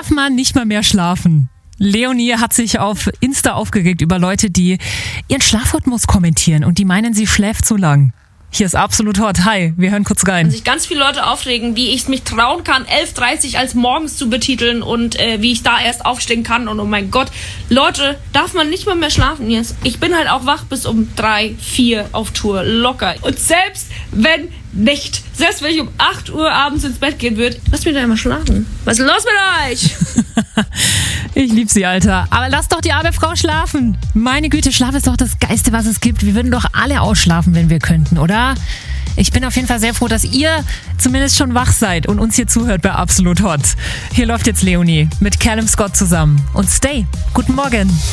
darf man nicht mal mehr schlafen? Leonie hat sich auf Insta aufgeregt über Leute, die ihren Schlafrhythmus kommentieren und die meinen, sie schläft zu lang. Hier ist Absolut Hot. Hi, wir hören kurz rein. Sich ganz viele Leute aufregen, wie ich mich trauen kann, 11:30 als morgens zu betiteln und wie ich da erst aufstehen kann. Und oh mein Gott, Leute, darf man nicht mal mehr schlafen jetzt? Ich bin halt auch wach bis um 3, 4 auf Tour, locker. Und selbst wenn ich um 8 Uhr abends ins Bett gehen würde, lasst mich da immer schlafen. Was ist los mit euch? Ich lieb sie, Alter. Aber lass doch die arme Frau schlafen. Meine Güte, Schlaf ist doch das Geilste, was es gibt. Wir würden doch alle ausschlafen, wenn wir könnten, oder? Ich bin auf jeden Fall sehr froh, dass ihr zumindest schon wach seid und uns hier zuhört bei Absolut Hot. Hier läuft jetzt Leonie mit Callum Scott zusammen. Und Stay. Guten Morgen.